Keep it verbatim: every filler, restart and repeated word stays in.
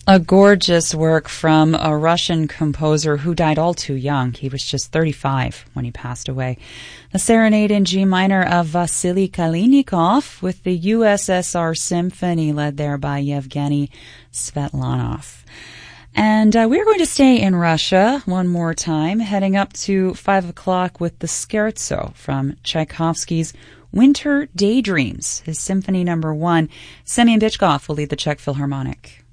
A gorgeous work from a Russian composer who died all too young. He was just thirty-five when he passed away. The Serenade in G minor of Vasily Kalinikov with the U S S R Symphony led there by Yevgeny Svetlanov. And uh, we're going to stay in Russia one more time, heading up to five o'clock with the Scherzo from Tchaikovsky's Winter Daydreams, his Symphony Number One. Semyon Bychkov will lead the Czech Philharmonic.